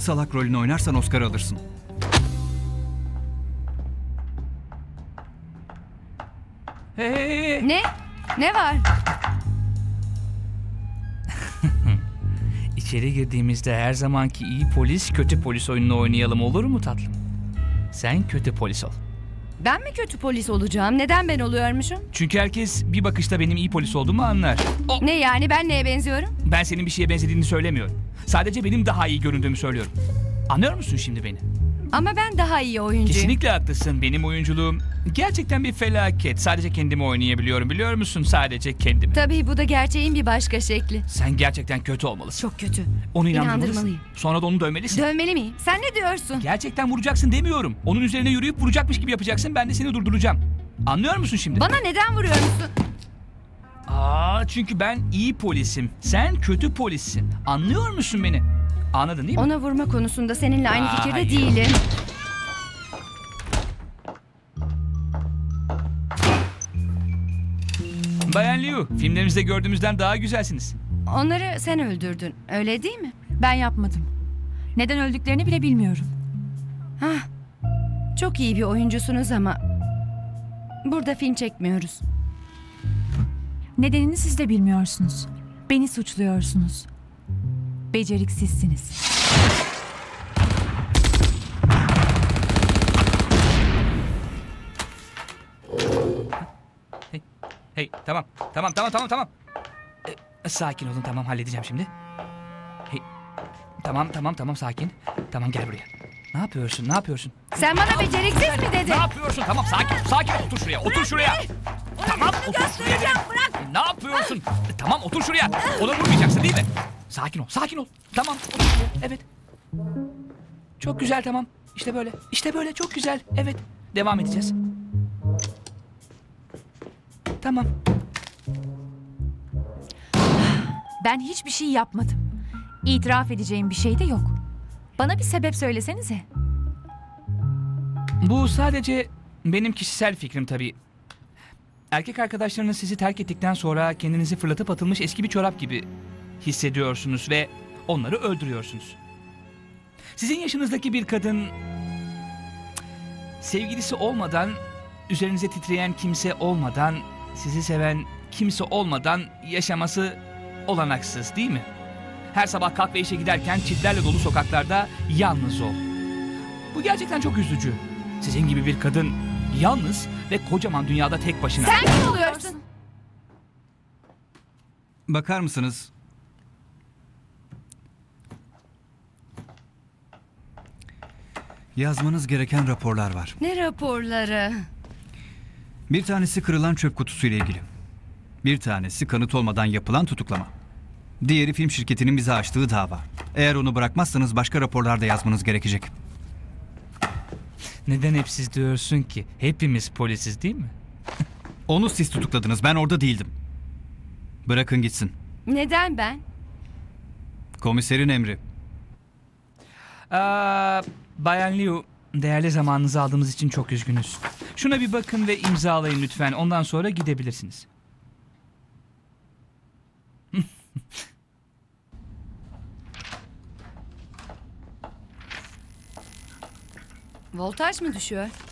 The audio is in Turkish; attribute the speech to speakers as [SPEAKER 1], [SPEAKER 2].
[SPEAKER 1] salak rolünü oynarsan Oscar alırsın.
[SPEAKER 2] Hey!
[SPEAKER 3] Ne? Ne var?
[SPEAKER 2] İçeri girdiğimizde her zamanki iyi polis, kötü polis oyununu oynayalım, olur mu tatlım? Sen kötü polis ol.
[SPEAKER 3] Ben mi kötü polis olacağım? Neden ben oluyormuşum?
[SPEAKER 2] Çünkü herkes bir bakışta benim iyi polis olduğumu anlar.
[SPEAKER 3] Ne yani, ben neye benziyorum?
[SPEAKER 2] Ben senin bir şeye benzediğini söylemiyorum. Sadece benim daha iyi göründüğümü söylüyorum. Anlıyor musun şimdi beni?
[SPEAKER 3] Ama ben daha iyi oyuncuyum.
[SPEAKER 2] Kesinlikle haklısın. Benim oyunculuğum gerçekten bir felaket. Sadece kendimi oynayabiliyorum, biliyor musun? Sadece kendimi.
[SPEAKER 3] Tabii bu da gerçeğin bir başka şekli.
[SPEAKER 2] Sen gerçekten kötü olmalısın.
[SPEAKER 3] Çok kötü.
[SPEAKER 2] Onu inandırmalısın.
[SPEAKER 3] İnandırmalıyım.
[SPEAKER 2] Sonra da onu dövmelisin.
[SPEAKER 3] Dövmeli miyim? Sen ne diyorsun?
[SPEAKER 2] Gerçekten vuracaksın demiyorum. Onun üzerine yürüyüp vuracakmış gibi yapacaksın. Ben de seni durduracağım. Anlıyor musun şimdi?
[SPEAKER 3] Bana neden vuruyorsun?
[SPEAKER 2] Çünkü ben iyi polisim. Sen kötü polissin. Anlıyor musun beni? Anladın değil mi?
[SPEAKER 3] Ona vurma konusunda seninle aynı fikirde
[SPEAKER 2] hayır.
[SPEAKER 3] değilim.
[SPEAKER 2] Bayan Liu, filmlerimizde gördüğümüzden daha güzelsiniz.
[SPEAKER 3] Onları sen öldürdün, öyle değil mi?
[SPEAKER 4] Ben yapmadım. Neden öldüklerini bile bilmiyorum.
[SPEAKER 3] Hah, çok iyi bir oyuncusunuz ama burada film çekmiyoruz.
[SPEAKER 4] Nedenini siz de bilmiyorsunuz. Beni suçluyorsunuz. Beceriksizsiniz.
[SPEAKER 2] Hey, tamam. Sakin olun, tamam, halledeceğim şimdi. Hey, tamam, sakin. Tamam, gel buraya. Ne yapıyorsun?
[SPEAKER 3] Sen bana beceriksiz mi dedin?
[SPEAKER 2] Ne yapıyorsun? Tamam, sakin. Otur şuraya. Tamam, otur şuraya dedim. Ne yapıyorsun? Tamam, otur şuraya. Ona vurmayacaksın değil mi? Sakin ol. Tamam, otur şuraya. Evet. Çok güzel, tamam. İşte böyle, çok güzel. Evet, devam edeceğiz. Tamam.
[SPEAKER 4] Ben hiçbir şey yapmadım. İtiraf edeceğim bir şey de yok. Bana bir sebep söylesenize.
[SPEAKER 2] Bu sadece benim kişisel fikrim tabii. Erkek arkadaşlarınız sizi terk ettikten sonra kendinizi fırlatıp atılmış eski bir çorap gibi hissediyorsunuz ve onları öldürüyorsunuz. Sizin yaşınızdaki bir kadın sevgilisi olmadan, üzerinize titreyen kimse olmadan, sizi seven kimse olmadan yaşaması olanaksız değil mi? Her sabah kalk ve işe giderken çitlerle dolu sokaklarda yalnız ol. Bu gerçekten çok üzücü. Sizin gibi bir kadın yalnız ve kocaman dünyada tek başına.
[SPEAKER 3] Sen kim oluyorsun?
[SPEAKER 1] Bakar mısınız? Yazmanız gereken raporlar var.
[SPEAKER 3] Ne raporları?
[SPEAKER 1] Bir tanesi kırılan çöp kutusu ile ilgili. Bir tanesi kanıt olmadan yapılan tutuklama. Diğeri film şirketinin bize açtığı dava. Eğer onu bırakmazsanız başka raporlar da yazmanız gerekecek.
[SPEAKER 2] Neden hep siz diyorsun ki? Hepimiz polisiz değil mi?
[SPEAKER 1] Onu siz tutukladınız, ben orada değildim. Bırakın gitsin.
[SPEAKER 3] Neden ben?
[SPEAKER 1] Komiserin emri.
[SPEAKER 2] Bayan Liu, değerli zamanınızı aldığımız için çok üzgünüz. Şuna bir bakın ve imzalayın lütfen. Ondan sonra gidebilirsiniz.
[SPEAKER 3] Voltaj mı düşüyor?